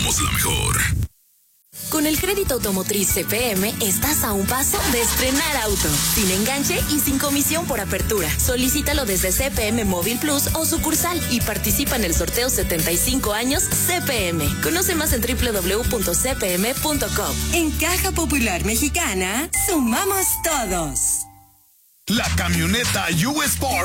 somos la mejor. Con el crédito automotriz CPM estás a un paso de estrenar auto, sin enganche y sin comisión por apertura. Solicítalo desde CPM Móvil Plus o sucursal y participa en el sorteo 75 años CPM. Conoce más en www.cpm.com. En Caja Popular Mexicana, sumamos todos. La camioneta U-Sport